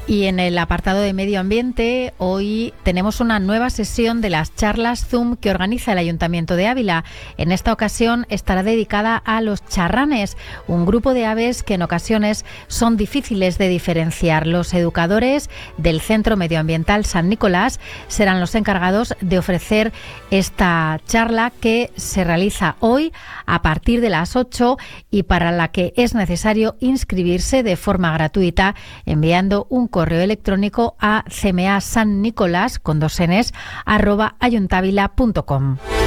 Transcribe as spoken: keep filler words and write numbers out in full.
Y en el apartado de medio ambiente, hoy tenemos una nueva sesión de las charlas Zoom que organiza el Ayuntamiento de Ávila. En esta ocasión estará dedicada a los charranes, un grupo de aves que en ocasiones son difíciles de diferenciar. Los educadores del Centro Medioambiental San Nicolás serán los encargados de ofrecer esta charla que se realiza hoy a partir de las ocho y para la que es necesario inscribirse de forma gratuita enviando un correo electrónico a cmasannicolás con dos n's arroba ayuntavila punto com.